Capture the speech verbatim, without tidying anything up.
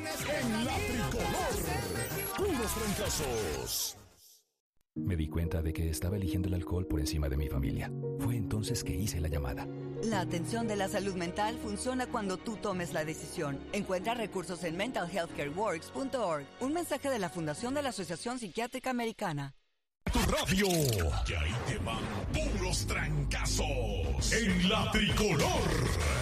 En la Tricolor, puros fracasos. Me di cuenta de que estaba eligiendo el alcohol por encima de mi familia. Fue entonces que hice la llamada. La atención de la salud mental funciona cuando tú tomes la decisión. Encuentra recursos en mental health care works punto org. Un mensaje de la Fundación de la Asociación Psiquiátrica Americana. Tu radio. Y ahí te van puros trancazos. En la Tricolor.